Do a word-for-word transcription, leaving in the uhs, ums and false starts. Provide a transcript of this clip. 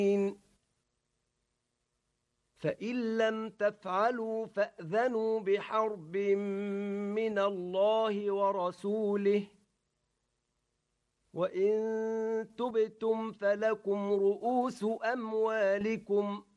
فإن لم تفعلوا فأذنوا بحرب من الله ورسوله وإن تبتم فلكم رؤوس أموالكم